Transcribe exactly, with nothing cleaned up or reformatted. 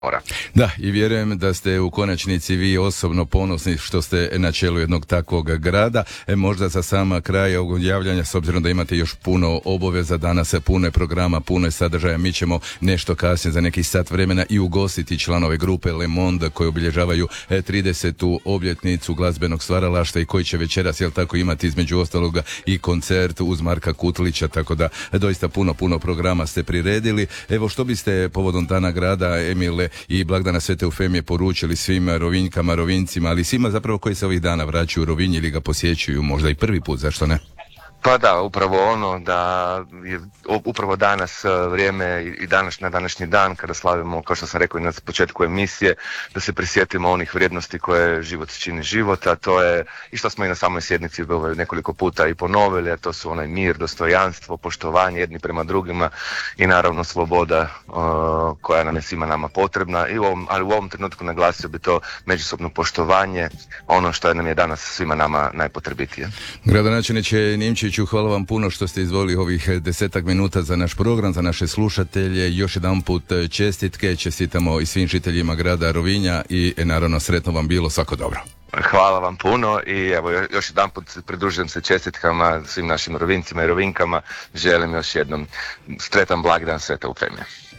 mora. Da, i vjerujem da ste u konačnici vi osobno ponosni što ste na čelu jednog takvog grada. E, možda za sama kraj ovog javljanja, s obzirom da imate još puno obaveza, danas je puno programa, puno je sadržaja, mi ćemo nešto kasnije za neki sat vremena i ugostiti članove grupe Le Monde koji obilježavaju tridesetu obljetnicu glazbenog stvaralaštva i koji će večeras, jel tako, imati između ostaloga i koncert uz Marka Kutlića, tako da doista puno, puno programa ste priredili. Evo, što biste povodom Dana grada, Emile, i blagdana Svete Eufemije poručili svim Rovinjkama, Rovinjcima, ali svima zapravo koji se ovih dana vraćaju u Rovinj ili ga posjećuju možda i prvi put, zašto ne? Pa da, upravo ono da je upravo danas vrijeme i danas na današnji dan kada slavimo, kao što sam rekao i na početku emisije, da se prisjetimo onih vrijednosti koje život čini život, a to je, i što smo i na samoj sjednici nekoliko puta i ponovili, a to su onaj mir, dostojanstvo, poštovanje jedni prema drugima i naravno sloboda uh, koja nam je svima nama potrebna, i u ovom, ali u ovom trenutku naglasio bi to međusobno poštovanje, ono što nam je danas svima nama najpotrebitije. Gradonačelniče Nimčić, hvala vam puno što ste izvolili ovih desetak minuta za naš program, za naše slušatelje. Još jedan put čestitke, čestitamo i svim žiteljima grada Rovinja i naravno sretno vam bilo, svako dobro. Hvala vam puno i evo još jedan put pridružujem se čestitkama svim našim Rovincima i Rovinkama. Želim još jednom sretan blagdan Svete Eufemije.